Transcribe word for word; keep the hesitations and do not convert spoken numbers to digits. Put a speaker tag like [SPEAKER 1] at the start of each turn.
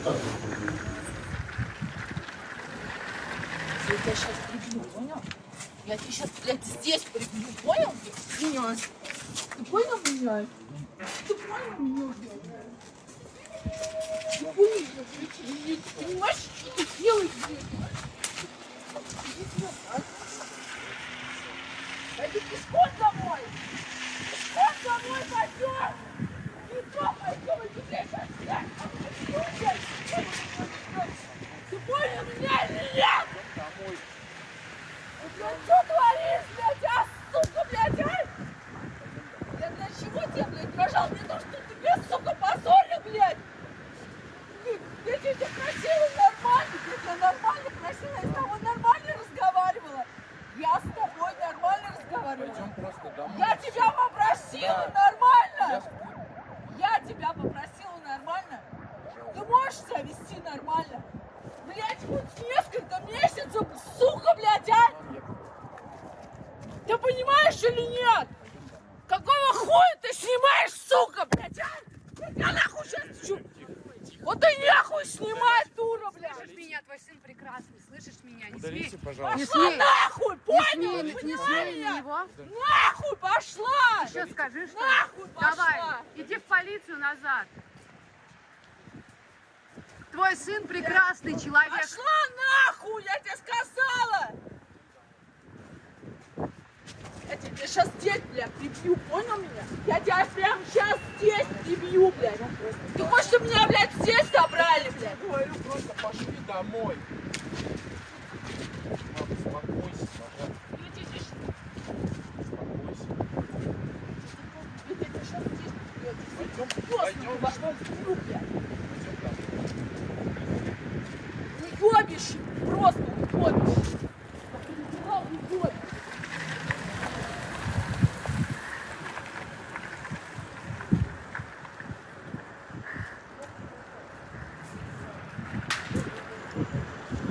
[SPEAKER 1] Я тебя сейчас прибью, понял? Я тебя сейчас, блядь, здесь прибью, понял? Меня. Ты понял меня? Ты понял меня, блядь? Ты понял меня, блядь? Ты понимаешь, что ты делаешь, блядь? Иди сюда, а? Пойди пешком домой! Пешком домой пойдем! Пешком пойдем, и ты сейчас блядь! Ты понял меня или нет? Ты что творишь, блядь, а, сука, блядь, а? Я для чего тебя, блядь, рожал? Для того, что ты меня, сука, позорил, блядь! Я тебя просила нормально, я тебя нормально просила, я с тобой нормально разговаривала. Я с тобой нормально разговаривала.
[SPEAKER 2] Пойдем просто домой.
[SPEAKER 1] Я тебя попросила
[SPEAKER 2] Да.
[SPEAKER 1] нормально.
[SPEAKER 2] Я...
[SPEAKER 1] Я тебя попросила нормально. Ты можешь себя вести нормально? Блядь, хоть несколько месяцев, сука, блядь, а? Ты понимаешь или нет? Какого хуя ты снимаешь, сука, блядь, а? Я тебя нахуй сейчас чу... Вот и нахуй снимай, дура, блядь.
[SPEAKER 3] Слышишь меня, твой сын прекрасный, слышишь меня? Не
[SPEAKER 2] Удалите,
[SPEAKER 3] смей.
[SPEAKER 2] пожалуйста.
[SPEAKER 3] Не
[SPEAKER 1] Пошла
[SPEAKER 3] смей.
[SPEAKER 1] нахуй, понял?
[SPEAKER 3] Не смей, не смей
[SPEAKER 1] меня?
[SPEAKER 3] на него.
[SPEAKER 1] Нахуй пошла!
[SPEAKER 3] Еще скажи, что
[SPEAKER 1] Нахуй пошла!
[SPEAKER 3] давай, иди в полицию назад. Твой сын прекрасный человек.
[SPEAKER 1] Пошла нахуй, я тебе сказала! Я тебя сейчас здесь, блядь, прибью, понял меня? Я тебя прямо сейчас здесь прибью, блядь. Ты хочешь, чтобы меня, блядь, здесь собрали, блядь?
[SPEAKER 2] Говорю, просто пошли домой. Мама, успокойся, пожалуйста.
[SPEAKER 1] Я тебя сейчас,
[SPEAKER 2] Успокойся.
[SPEAKER 1] я тебя сейчас здесь прибью.
[SPEAKER 2] Пойдем,
[SPEAKER 1] Просто
[SPEAKER 2] пойдем.
[SPEAKER 1] во что прибью, блядь.
[SPEAKER 2] Пойдем домой.
[SPEAKER 1] Уебище, просто уебище.